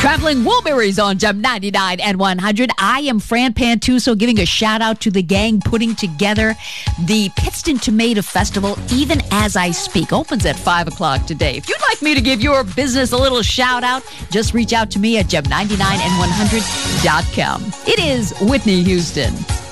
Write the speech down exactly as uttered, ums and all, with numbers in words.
Traveling Woolberries on Gem ninety-nine and one hundred. I am Fran Pantuso, giving a shout out to the gang putting together the Pittston Tomato Festival even as I speak. Opens at five o'clock today. If you'd like me to give your business a little shout out, just reach out to me at gem ninety-nine and one hundred dot com. It is Whitney Houston.